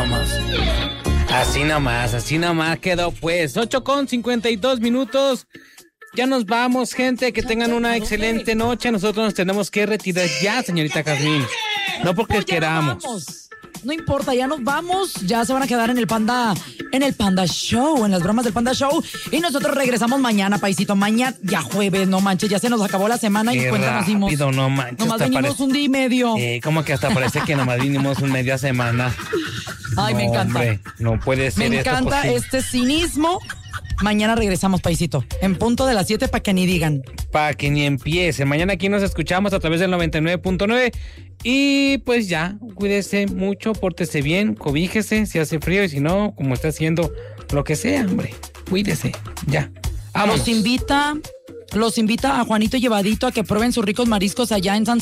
vamos. Así nomás quedó pues. 8:52. Ya nos vamos, gente. Que tengan una excelente noche. Nosotros nos tenemos que retirar ya, señorita Jazmín. No porque queramos. No importa, ya nos vamos. Ya se van a quedar en el Panda Show, en las bromas del Panda Show. Y nosotros regresamos mañana, paisito. Mañana, ya jueves, no manches, ya se nos acabó la semana. Qué y cuenta nos dimos. no manches. Nomás venimos un día y medio. Como que hasta parece que nomás vinimos una media semana. Ay, me encanta. Hombre, no puede ser. Me encanta este cinismo. Mañana regresamos, paisito. En punto de las 7 para que ni digan. Para que ni empiece. Mañana aquí nos escuchamos a través del 99.9. Y pues ya, cuídese mucho, pórtese bien, cobíjese si hace frío y si no, como está haciendo, lo que sea, hombre. Cuídese, ya. Vámonos. Los invita a Juanito Llevadito a que prueben sus ricos mariscos allá en San